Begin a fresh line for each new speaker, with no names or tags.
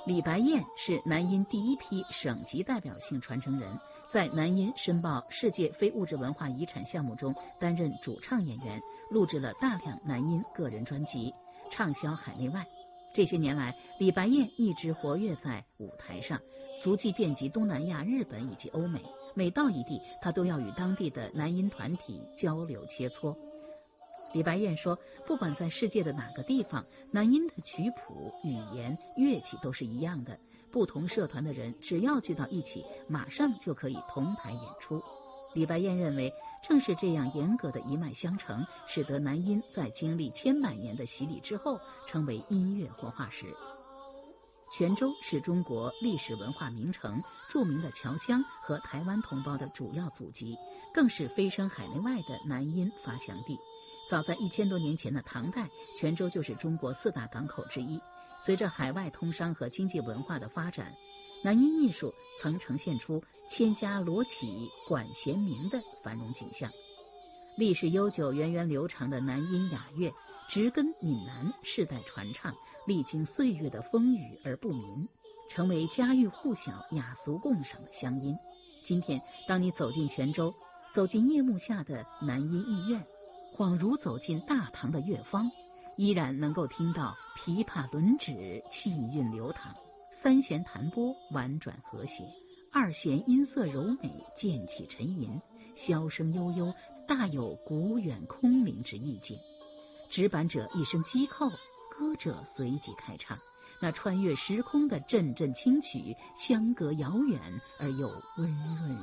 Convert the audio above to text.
李白燕是南音第一批省级代表性传承人，在南音申报世界非物质文化遗产项目中担任主唱演员，录制了大量南音个人专辑，畅销海内外。这些年来，李白燕一直活跃在舞台上，足迹遍及东南亚、日本以及欧美。每到一地，她都要与当地的南音团体交流切磋。李白燕说，不管在世界的哪个地方，南音的曲谱、语言、乐器都是一样的，不同社团的人只要聚到一起，马上就可以同台演出。李白燕认为，正是这样严格的一脉相承，使得南音在经历千百年的洗礼之后，成为音乐活化石。泉州是中国历史文化名城，著名的侨乡和台湾同胞的主要祖籍，更是飞升海内外的南音发祥地。早在1000多年前的唐代，泉州就是中国4大港口之一。随着海外通商和经济文化的发展，南音艺术曾呈现出千家罗绮、管弦鸣的繁荣景象。历史悠久、源远流长的南音雅乐，植根闽南，世代传唱，历经岁月的风雨而不泯，成为家喻户晓、雅俗共赏的乡音。今天，当你走进泉州，走进夜幕下的南音艺院，恍如走进大唐的乐坊，依然能够听到琵琶轮指，气韵流淌；三弦弹拨，婉转和谐；二弦音色柔美，渐起沉吟，箫声悠悠，大有古远空灵之意境。指板者一声击扣，歌者随即开唱，那穿越时空的阵阵清曲，相隔遥远而又温润